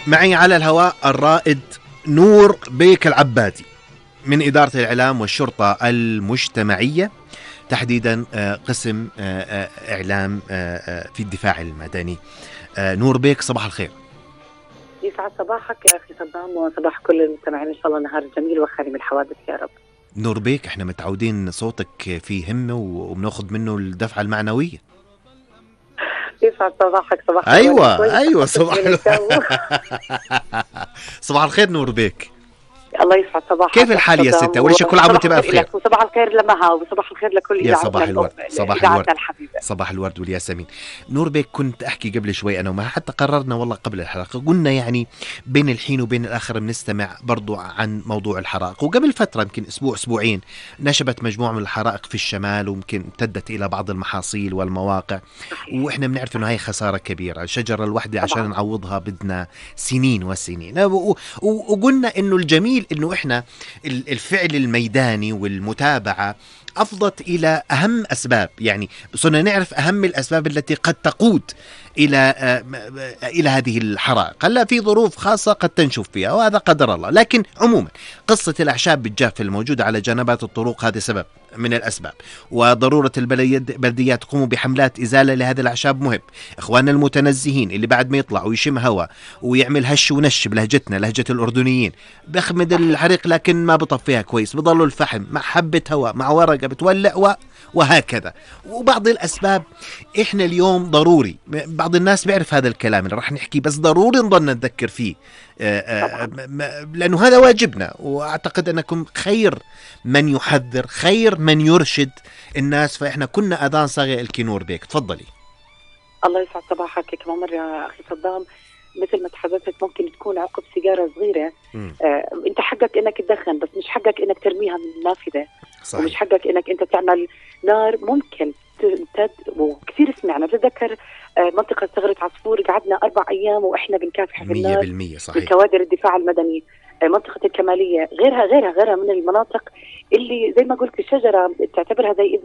معي على الهواء الرائد نور بيك العبادي من إدارة الإعلام والشرطة المجتمعية، تحديدا قسم إعلام في الدفاع المدني. نور بيك، صباح الخير. يسعد صباحك يا أخي صدام، وصباح كل المستمعين، إن شاء الله نهار جميل وخالي من الحوادث يا رب. نور بيك، احنا متعودين صوتك فيه همة وبناخذ منه الدفعة المعنوية. يسعد صباحك. صباح ايوه صباح صباح الخير نور بيك. الله يسعد صباحك. كيف الحال يا ستة؟ وليش كل عام وانت بخير؟ وصباح الخير لمها، وصباح الخير لكل يا صباح الورد. الحبيبة. صباح الورد والياسمين. نور بيك، كنت احكي قبل شوي انا وما حتى قررنا والله قبل الحلقة، قلنا يعني بين الحين وبين الاخر بنستمع برضو عن موضوع الحرائق، وقبل فترة يمكن اسبوعين نشبت مجموعة من الحرائق في الشمال، ويمكن امتدت الى بعض المحاصيل والمواقع. واحنا بنعرف انه هاي خسارة كبيرة، الشجرة الواحدة عشان نعوضها بدنا سنين وسنين. وقلنا انه الجميل انه احنا الفعل الميداني والمتابعة أفضت إلى أهم أسباب، يعني صرنا نعرف أهم الأسباب التي قد تقود إلى هذه الحرائق. هلا في ظروف خاصة قد تنشف فيها وهذا قدر الله، لكن عموما قصة الأعشاب بالجافة الموجودة على جنبات الطرق هذا سبب من الأسباب، وضرورة البلديات تقوم بحملات إزالة لهذه الأعشاب مهم. إخواننا المتنزهين اللي بعد ما يطلع ويشم هوا ويعمل هش ونش بلهجتنا لهجة الأردنيين بخمد الحريق، لكن ما بطفيها كويس، بضلوا الفحم مع حبة هواء مع ورقة بتولع وهكذا. وبعض الأسباب إحنا اليوم ضروري، بعض الناس بيعرف هذا الكلام اللي راح نحكي، بس ضروري نضلنا نذكر فيه لأنه هذا واجبنا. وأعتقد أنكم خير من يحذر، خير من يرشد الناس، فإحنا كنا أذان صاغي. الكنور بيك تفضلي. الله يسعد صباحك. كمان مرة يا أخي صدام، مثل ما تحدثت ممكن تكون عقب سيجارة صغيرة. انت حقك انك تدخن، بس مش حقك انك ترميها من النافذة. صحيح. ومش حقك انك انت تعمل نار ممكن تمتد. وكثير سمعنا، بتذكر منطقة ثغرة عصفور قعدنا 4 أيام وإحنا بنكافح بالنار 100%. صحيح. بكوادر الدفاع المدني. منطقة الكمالية غيرها من المناطق اللي زي ما قلت الشجرة تعتبرها زي